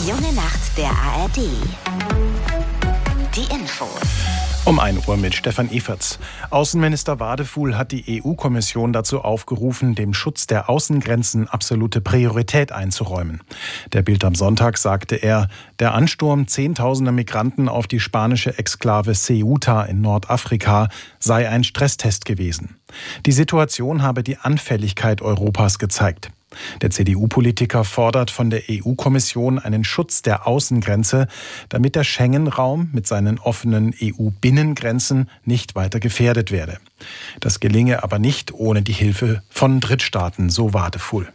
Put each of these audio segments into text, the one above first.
Junge Nacht der ARD. Die Infos. Um 1 Uhr mit Stefan Everts. Außenminister Wadefuhl hat die EU-Kommission dazu aufgerufen, dem Schutz der Außengrenzen absolute Priorität einzuräumen. Der Bild am Sonntag sagte er, der Ansturm zehntausender Migranten auf die spanische Exklave Ceuta in Nordafrika sei ein Stresstest gewesen. Die Situation habe die Anfälligkeit Europas gezeigt. Der CDU-Politiker fordert von der EU-Kommission einen Schutz der Außengrenze, damit der Schengen-Raum mit seinen offenen EU-Binnengrenzen nicht weiter gefährdet werde. Das gelinge aber nicht ohne die Hilfe von Drittstaaten, so Wadefuhl.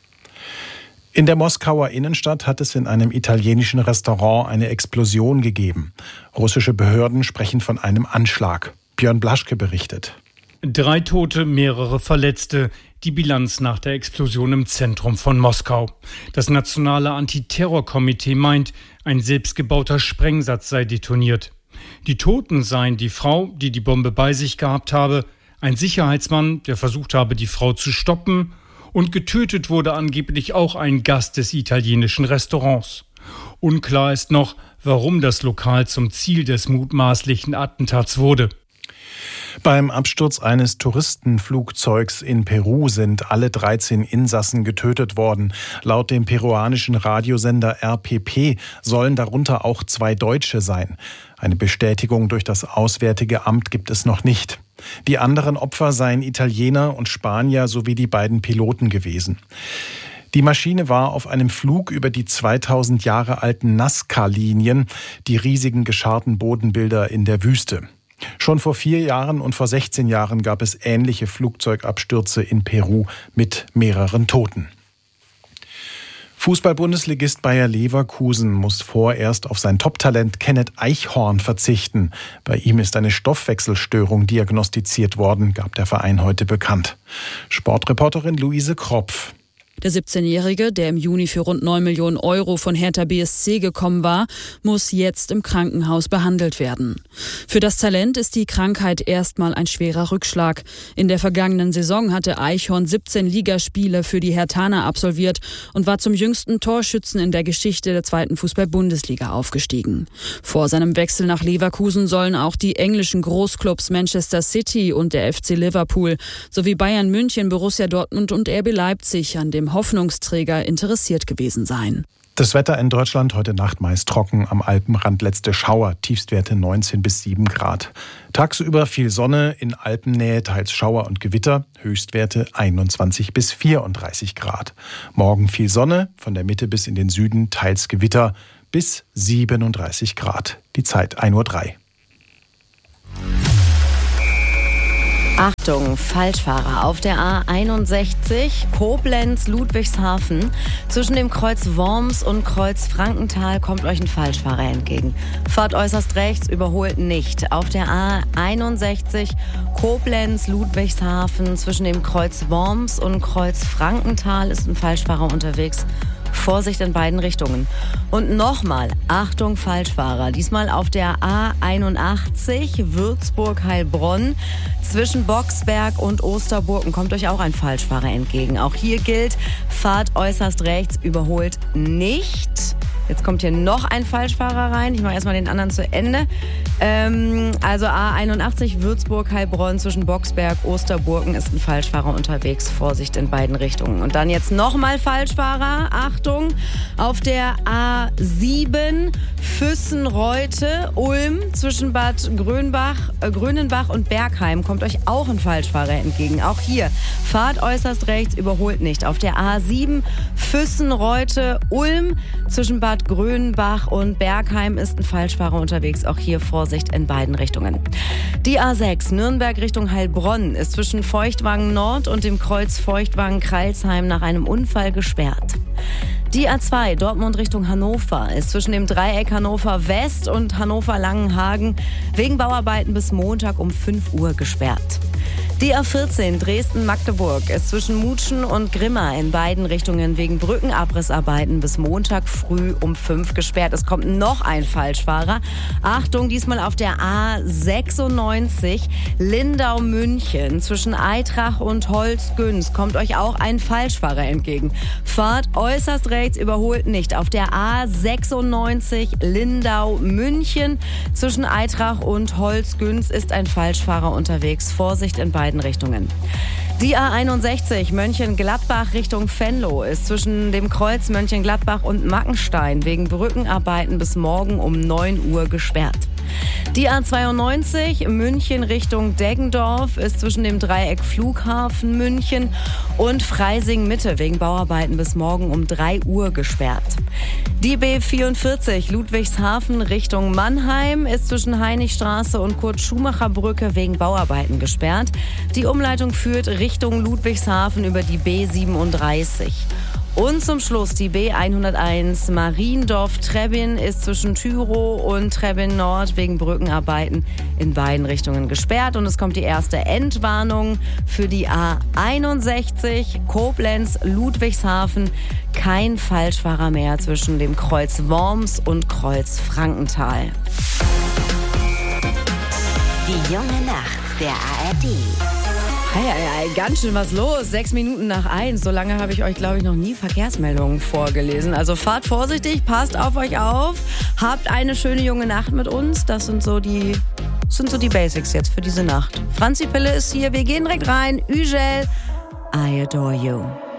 In der Moskauer Innenstadt hat es in einem italienischen Restaurant eine Explosion gegeben. Russische Behörden sprechen von einem Anschlag. Björn Blaschke berichtet. 3 Tote, mehrere Verletzte. Die Bilanz nach der Explosion im Zentrum von Moskau. Das Nationale Antiterrorkomitee meint, ein selbstgebauter Sprengsatz sei detoniert. Die Toten seien die Frau, die die Bombe bei sich gehabt habe, ein Sicherheitsmann, der versucht habe, die Frau zu stoppen, und getötet wurde angeblich auch ein Gast des italienischen Restaurants. Unklar ist noch, warum das Lokal zum Ziel des mutmaßlichen Attentats wurde. Beim Absturz eines Touristenflugzeugs in Peru sind alle 13 Insassen getötet worden. Laut dem peruanischen Radiosender RPP sollen darunter auch 2 Deutsche sein. Eine Bestätigung durch das Auswärtige Amt gibt es noch nicht. Die anderen Opfer seien Italiener und Spanier sowie die beiden Piloten gewesen. Die Maschine war auf einem Flug über die 2000 Jahre alten Nazca-Linien, die riesigen gescharten Bodenbilder in der Wüste. Schon vor 4 Jahren und vor 16 Jahren gab es ähnliche Flugzeugabstürze in Peru mit mehreren Toten. Fußball-Bundesligist Bayer Leverkusen muss vorerst auf sein Top-Talent Kenneth Eichhorn verzichten. Bei ihm ist eine Stoffwechselstörung diagnostiziert worden, gab der Verein heute bekannt. Sportreporterin Luise Kropf. Der 17-Jährige, der im Juni für rund 9 Millionen Euro von Hertha BSC gekommen war, muss jetzt im Krankenhaus behandelt werden. Für das Talent ist die Krankheit erstmal ein schwerer Rückschlag. In der vergangenen Saison hatte Eichhorn 17 Ligaspiele für die Herthaner absolviert und war zum jüngsten Torschützen in der Geschichte der 2. Fußball-Bundesliga aufgestiegen. Vor seinem Wechsel nach Leverkusen sollen auch die englischen Großclubs Manchester City und der FC Liverpool sowie Bayern München, Borussia Dortmund und RB Leipzig an dem Hoffnungsträger interessiert gewesen sein. Das Wetter in Deutschland heute Nacht meist trocken, am Alpenrand letzte Schauer, Tiefstwerte 19 bis 7 Grad. Tagsüber viel Sonne, in Alpennähe teils Schauer und Gewitter, Höchstwerte 21 bis 34 Grad. Morgen viel Sonne, von der Mitte bis in den Süden teils Gewitter, bis 37 Grad. Die Zeit 1:03 Uhr. Achtung, Falschfahrer auf der A61 Koblenz-Ludwigshafen. Zwischen dem Kreuz Worms und Kreuz Frankenthal kommt euch ein Falschfahrer entgegen. Fahrt äußerst rechts, überholt nicht. Auf der A61 Koblenz-Ludwigshafen zwischen dem Kreuz Worms und Kreuz Frankenthal ist ein Falschfahrer unterwegs. Vorsicht in beiden Richtungen. Und nochmal, Achtung Falschfahrer, diesmal auf der A81 Würzburg-Heilbronn. Zwischen Boxberg und Osterburgen kommt euch auch ein Falschfahrer entgegen. Auch hier gilt, fahrt äußerst rechts, überholt nicht. Jetzt kommt hier noch ein Falschfahrer rein. Ich mache erstmal den anderen zu Ende. Also A81 Würzburg-Heilbronn zwischen Boxberg, Osterburgen ist ein Falschfahrer unterwegs. Vorsicht in beiden Richtungen. Und dann jetzt nochmal Falschfahrer. Achtung, auf der A7 Füssen-Reute, Ulm zwischen Bad Grönenbach und Bergheim kommt euch auch ein Falschfahrer entgegen. Auch hier fahrt äußerst rechts, überholt nicht. Auf der A7 Füssen-Reute, Ulm zwischen Bad Grönenbach und Bergheim ist ein Falschfahrer unterwegs. Auch hier Vorsicht in beiden Richtungen. Die A6 Nürnberg Richtung Heilbronn ist zwischen Feuchtwangen Nord und dem Kreuz Feuchtwangen-Kreilsheim nach einem Unfall gesperrt. Die A2 Dortmund Richtung Hannover ist zwischen dem Dreieck Hannover West und Hannover Langenhagen wegen Bauarbeiten bis Montag um 5 Uhr gesperrt. Die A14 Dresden-Magdeburg ist zwischen Mutschen und Grimma in beiden Richtungen wegen Brückenabrissarbeiten bis Montag früh um 5 gesperrt. Es kommt noch ein Falschfahrer. Achtung, diesmal auf der A96 Lindau-München zwischen Aitrach und Holzgünz kommt euch auch ein Falschfahrer entgegen. Fahrt äußerst rechts, überholt nicht. Auf der A96 Lindau-München zwischen Aitrach und Holzgünz ist ein Falschfahrer unterwegs. Vorsicht in beiden Richtungen. Die A61 Mönchengladbach Richtung Venlo ist zwischen dem Kreuz Mönchengladbach und Mackenstein wegen Brückenarbeiten bis morgen um 9 Uhr gesperrt. Die A92 München Richtung Deggendorf ist zwischen dem Dreieck Flughafen München und Freising Mitte wegen Bauarbeiten bis morgen um 3 Uhr gesperrt. Die B44 Ludwigshafen Richtung Mannheim ist zwischen Heinrichstraße und Kurt-Schumacher-Brücke wegen Bauarbeiten gesperrt. Die Umleitung führt Richtung Ludwigshafen über die B37. Und zum Schluss die B101 Mariendorf-Trebbin ist zwischen Tyrow und Trebbin Nord wegen Brückenarbeiten in beiden Richtungen gesperrt. Und es kommt die erste Endwarnung für die A61 Koblenz-Ludwigshafen. Kein Falschfahrer mehr zwischen dem Kreuz Worms und Kreuz Frankenthal. Die junge Nacht der ARD. Hey, ganz schön was los. 6 Minuten nach 1. So lange habe ich euch, glaube ich, noch nie Verkehrsmeldungen vorgelesen. Also fahrt vorsichtig, passt auf euch auf. Habt eine schöne junge Nacht mit uns. Das sind so die Basics jetzt für diese Nacht. Franzi Pille ist hier. Wir gehen direkt rein. Ügel, I adore you.